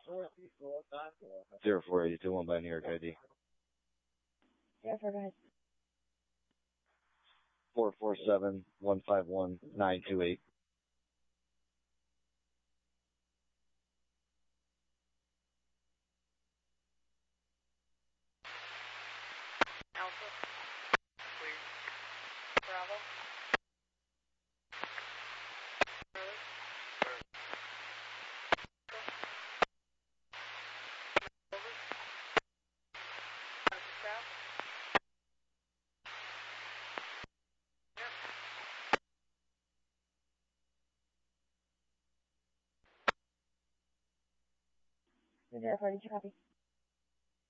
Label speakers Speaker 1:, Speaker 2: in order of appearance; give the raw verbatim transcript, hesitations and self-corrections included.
Speaker 1: Zero four eighty two one by New York I D.
Speaker 2: Yeah, for go ahead.
Speaker 1: Four four seven one five one nine two eight.
Speaker 3: Alpha. Clear. Bravo. Charlie. Over. Out to south. Yep.
Speaker 2: Zero four, did you copy?